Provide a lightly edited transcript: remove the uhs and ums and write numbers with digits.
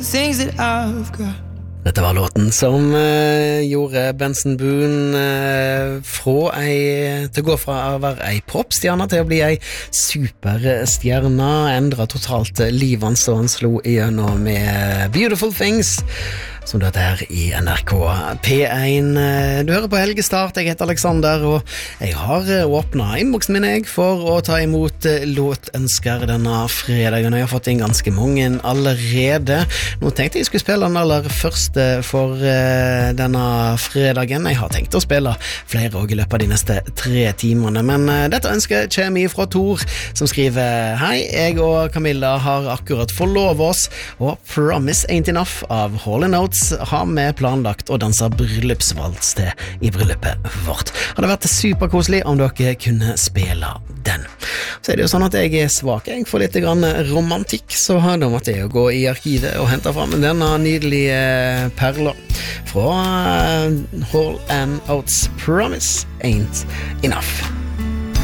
things that I've got. Dette var låten som gjorde Benson Boone til å gå fra å være ei popstjerne til å bli ei superstjerne, endret totalt livet hans da han slo igjennom med Beautiful Things, som dette her i NRK P1. Du hører på Helgestart, jeg heter Alexander, og jeg har åpnet innboksen min for å ta imot låtønsker denne fredagen, og jeg har fått inn ganske mange allerede. Nå tenkte jeg skulle spille den aller første for denne fredagen. Jeg har tenkt å spille flere også i løpet av de neste 3 timene, men dette ønsket kommer fra Tor, som skriver: Hei, jeg og Camilla har akkurat forlovet oss, og Promise Ain't Enough av Hall & Oates har vi planlagt å danse bryllupsvals til i bryllupet vårt. Det hadde vært superkoselig om dere kunne spille den. Så det jo sånn at jeg svak for litt grann romantikk, så da måtte jeg jo gå i arkivet og hente frem denne nydelige perla fra Hall & Oates, Promise Ain't Enough.